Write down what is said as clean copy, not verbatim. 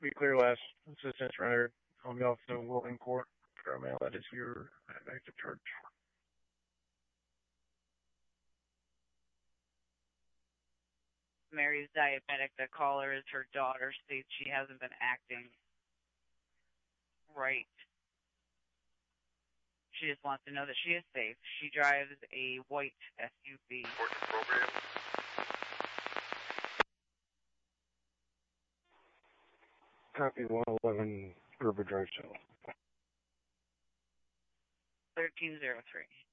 Be clear, last assistance rendered on the office of Wilton Court. Paramount, that is your active charge. Mary's diabetic. The caller is her daughter. States she hasn't been acting right. She just wants to know that she is safe. She drives a white SUV. Program. Copy 111 River Drive South. 1303.